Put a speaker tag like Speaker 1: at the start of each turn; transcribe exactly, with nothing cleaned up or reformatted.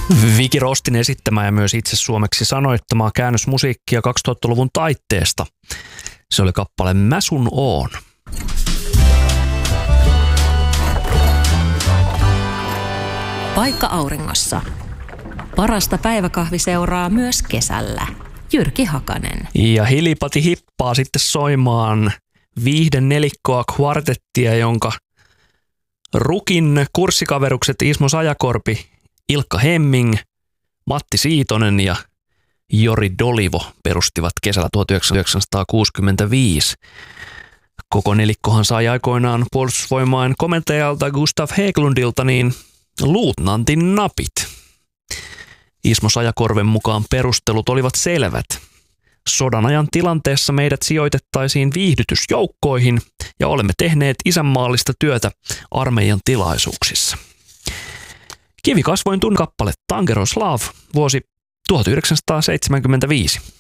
Speaker 1: Viki Rostin esittämä ja myös itse suomeksi sanoittamaa käännösmusiikkia kaksituhattaluvun taitteesta. Se oli kappale Mä sun oon.
Speaker 2: Paikka auringossa. Parasta päiväkahviseuraa myös kesällä. Jyrki Hakanen.
Speaker 1: Ja Hilipati hippaa sitten soimaan viihden nelikkoa kvartettia, jonka Rukin kurssikaverukset Ismo Sajakorpi, Ilkka Hemming, Matti Siitonen ja Jori Dolivo perustivat kesällä tuhatyhdeksänsataakuusikymmentäviisi. Koko nelikkohan sai aikoinaan puolustusvoimain komentajalta Gustav Hägglundilta niin luutnantin napit. Ismo Sajakorven mukaan perustelut olivat selvät. Sodan ajan tilanteessa meidät sijoitettaisiin viihdytysjoukkoihin ja olemme tehneet isänmaallista työtä armeijan tilaisuuksissa. Kivikasvoin tunne kappale Tangerosław vuosi tuhatyhdeksänsataaseitsemänkymmentäviisi.